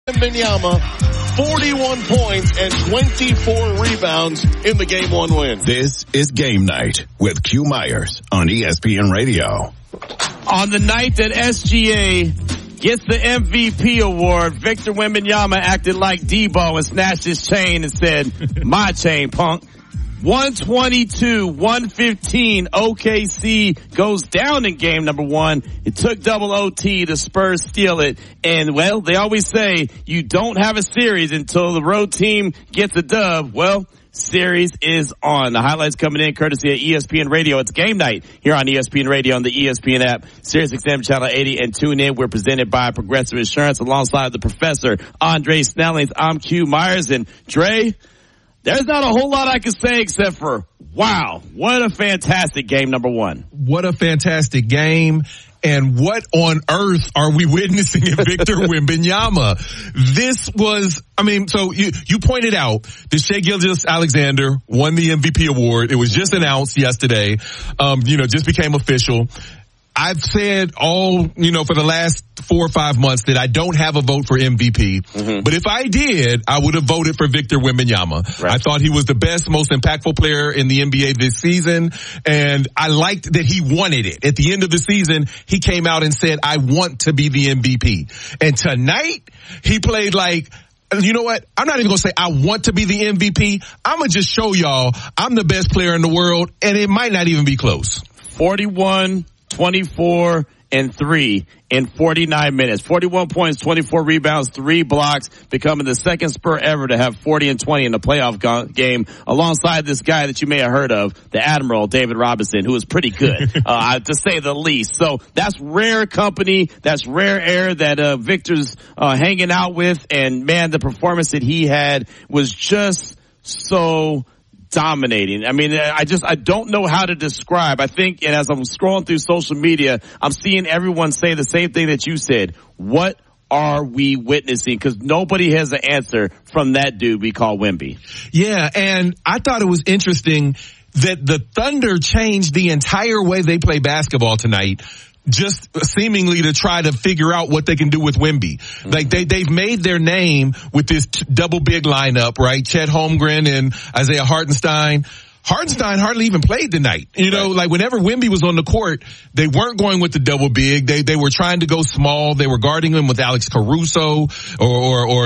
Wembanyama, 41 points and 24 rebounds in the Game 1 win. This is Game Night with Q Myers on ESPN Radio. On the night that SGA gets the MVP award, Victor Wembanyama acted like Debo and snatched his chain and said, "My chain, punk." 122-115, OKC goes down in game number 1. It took double OT, the Spurs steal it. And, well, they always say you don't have a series until the road team gets a dub. Well, series is on. The highlights coming in courtesy of ESPN Radio. It's Game Night here on ESPN Radio on the ESPN app, SiriusXM Channel 80, and tune in. We're presented by Progressive Insurance alongside the Professor, Andre Snellings. I'm Q Myers, and Dre, there's not a whole lot I can say except for, wow, what a fantastic game number 1. What a fantastic game. And what on earth are we witnessing in Victor Wembanyama? This was, so you pointed out that Shai Gilgeous-Alexander won the MVP award. It was just announced yesterday, just became official. I've said for the last 4 or 5 months that I don't have a vote for MVP. Mm-hmm. But if I did, I would have voted for Victor Wembanyama. Right. I thought he was the best, most impactful player in the NBA this season. And I liked that he wanted it. At the end of the season, he came out and said, I want to be the MVP. And tonight, he played like, you know what? I'm not even going to say I want to be the MVP. I'm going to just show y'all I'm the best player in the world. And it might not even be close. 41, 24, and 3 in 49 minutes. 41 points, 24 rebounds, 3 blocks, becoming the second Spur ever to have 40 and 20 in the playoff game, alongside this guy that you may have heard of, the Admiral, David Robinson, who is pretty good, to say the least. So that's rare company. That's rare air that Victor's hanging out with. And, man, the performance that he had was just so dominating. I don't know how to describe. I think, and as I'm scrolling through social media, I'm seeing everyone say the same thing that you said. What are we witnessing? Because nobody has an answer from that dude we call Wemby. Yeah, and I thought it was interesting that the Thunder changed the entire way they play basketball tonight, just seemingly to try to figure out what they can do with Wemby. Mm-hmm. Like they've made their name with this double big lineup, right? Chet Holmgren and Isaiah Hartenstein. Hartenstein hardly even played tonight. Like whenever Wemby was on the court, they weren't going with the double big. They were trying to go small. They were guarding him with Alex Caruso or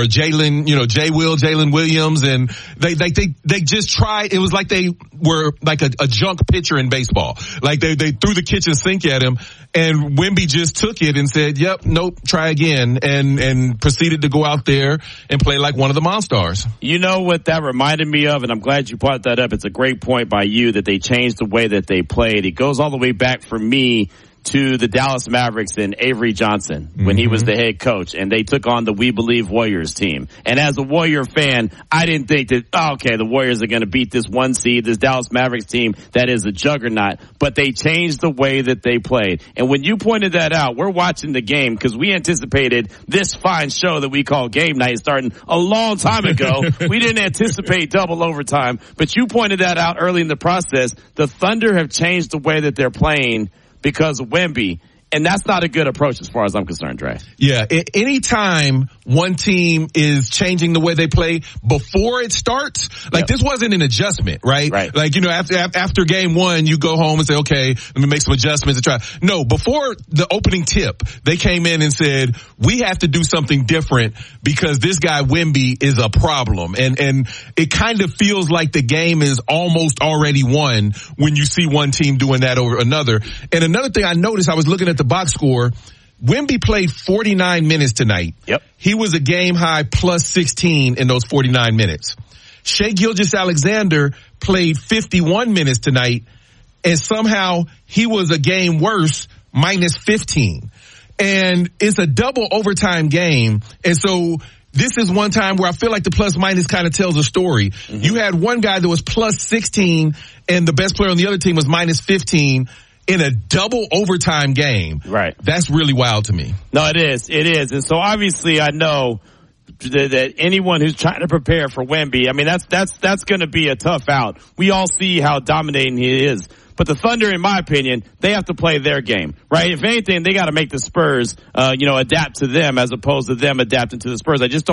Jalen Williams. And they just tried. It was like they were like a junk pitcher in baseball. Like they threw the kitchen sink at him, and Wemby just took it and said, yep, nope, try again, and proceeded to go out there and play like one of the Monstars. You know what that reminded me of, and I'm glad you brought that up. It's a great point by you that they changed the way that they played. It goes all the way back for me to the Dallas Mavericks and Avery Johnson when he was the head coach, and they took on the We Believe Warriors team. And as a Warrior fan, I didn't think that, the Warriors are going to beat this 1 seed, this Dallas Mavericks team that is a juggernaut. But they changed the way that they played. And when you pointed that out, we're watching the game because we anticipated this fine show that we call Game Night starting a long time ago. We didn't anticipate double overtime, but you pointed that out early in the process. The Thunder have changed the way that they're playing because of Wemby. And that's not a good approach as far as I'm concerned, Dre. Yeah, anytime one team is changing the way they play before it starts, this wasn't an adjustment, right? Like, after game 1, you go home and say, okay, let me make some adjustments and try. No, before the opening tip, they came in and said, we have to do something different because this guy Wemby is a problem. And it kind of feels like the game is almost already won when you see one team doing that over another. And another thing I noticed, I was looking at the box score, Wemby played 49 minutes tonight. Yep. He was a game high plus 16 in those 49 minutes. Shai Gilgeous-Alexander played 51 minutes tonight, and somehow he was a game worse, minus 15. And it's a double overtime game. And so this is one time where I feel like the plus minus kind of tells a story. Mm-hmm. You had one guy that was plus 16 and the best player on the other team was minus 15 in a double overtime game. Right. That's really wild to me. No, it is. It is. And so obviously I know that anyone who's trying to prepare for Wemby, that's going to be a tough out. We all see how dominating he is. But the Thunder, in my opinion, they have to play their game, right? If anything, they got to make the Spurs, adapt to them as opposed to them adapting to the Spurs. I just don't